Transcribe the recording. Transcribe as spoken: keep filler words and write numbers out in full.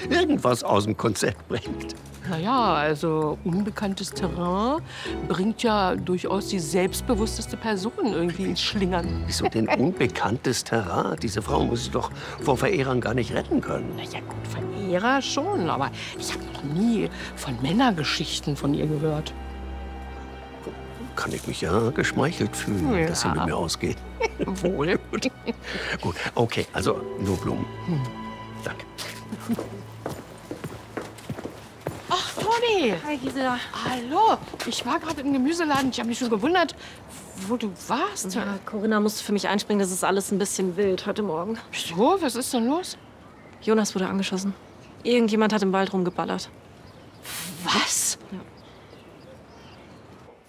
irgendwas aus dem Konzept bringt. Naja, also unbekanntes Terrain bringt ja durchaus die selbstbewussteste Person irgendwie ins Schlingern. Wieso denn unbekanntes Terrain? Diese Frau muss sich doch vor Verehrern gar nicht retten können. Na ja gut, Verehrer schon, aber ich habe noch nie von Männergeschichten von ihr gehört. Kann ich mich ja geschmeichelt fühlen, Ja. dass sie mit mir ausgeht. Wohl. Gut. Gut, okay, also nur Blumen. Hm. Danke. Ach, Toni! Hi, Gisela. Hallo! Ich war gerade im Gemüseladen. Ich habe mich schon gewundert, wo du warst. Ja, Corinna musste für mich einspringen. Das ist alles ein bisschen wild heute Morgen. Wieso? Was ist denn los? Jonas wurde angeschossen. Irgendjemand hat im Wald rumgeballert.